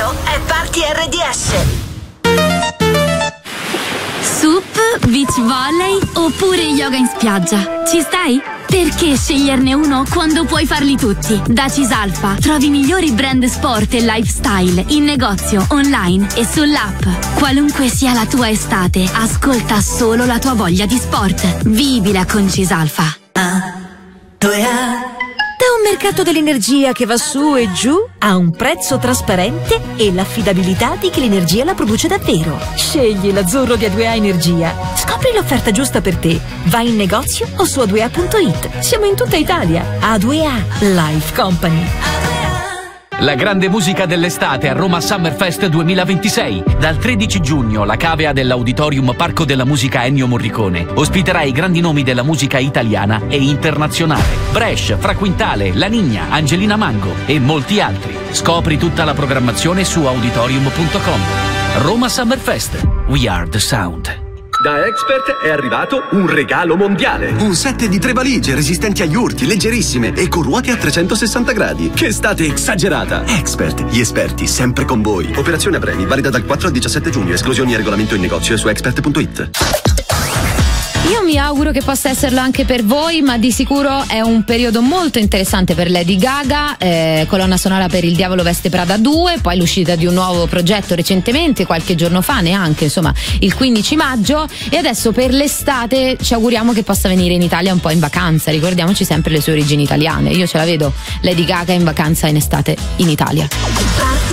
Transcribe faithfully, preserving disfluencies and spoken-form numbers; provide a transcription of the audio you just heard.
Questo è Party R D S. Sup, beach volley oppure yoga in spiaggia? Ci stai? Perché sceglierne uno quando puoi farli tutti? Da Cisalfa trovi i migliori brand sport e lifestyle in negozio, online e sull'app. Qualunque sia la tua estate, ascolta solo la tua voglia di sport. Vivila con Cisalfa. Ah, due A. Da un mercato dell'energia che va su e giù a un prezzo trasparente e l'affidabilità di chi l'energia la produce davvero. Scegli l'azzurro di A due A Energia. Scopri l'offerta giusta per te. Vai in negozio o su a due a punto it. Siamo in tutta Italia. A due A Life Company. La grande musica dell'estate a Roma Summerfest duemilaventisei. Dal tredici giugno la cavea dell'Auditorium Parco della Musica Ennio Morricone ospiterà i grandi nomi della musica italiana e internazionale. Bresh, Fra Quintale, La Niña, Angelina Mango e molti altri. Scopri tutta la programmazione su auditorium punto com. Roma Summerfest. We are the sound. Da Expert è arrivato un regalo mondiale. Un set di tre valigie resistenti agli urti, leggerissime e con ruote a trecentosessanta gradi. Che estate esagerata! Expert, gli esperti sempre con voi. Operazione a premi, valida dal quattro al diciassette giugno. Esclusioni e regolamento in negozio e su expert punto it. Io mi auguro che possa esserlo anche per voi, ma di sicuro è un periodo molto interessante per Lady Gaga, eh, colonna sonora per Il Diavolo Veste Prada due, poi l'uscita di un nuovo progetto recentemente, qualche giorno fa neanche, insomma il quindici maggio, e adesso per l'estate ci auguriamo che possa venire in Italia un po' in vacanza. Ricordiamoci sempre le sue origini italiane. Io ce la vedo Lady Gaga in vacanza in estate in Italia.